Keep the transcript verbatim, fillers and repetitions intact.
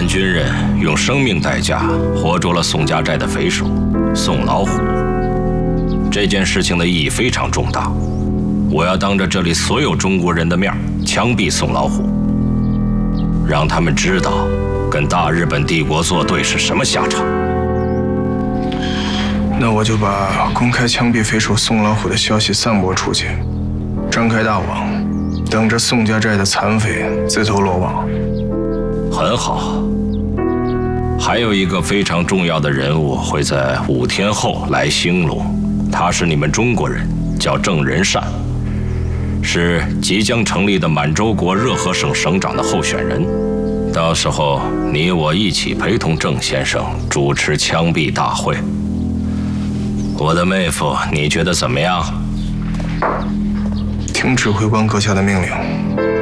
军人用生命代价活捉了宋家寨的匪首宋老虎。这件事情的意义非常重大，我要当着这里所有中国人的面枪毙宋老虎，让他们知道跟大日本帝国作对是什么下场。 那我就把公开枪毙匪首宋老虎的消息散播出去，张开大网，等着宋家寨的残匪自投罗网。 很好。还有一个非常重要的人物会在五天后来兴隆，他是你们中国人，叫郑仁善，是即将成立的满洲国热河省省长的候选人。到时候你我一起陪同郑先生主持枪毙大会。我的妹夫，你觉得怎么样？ 听指挥官阁下的命令。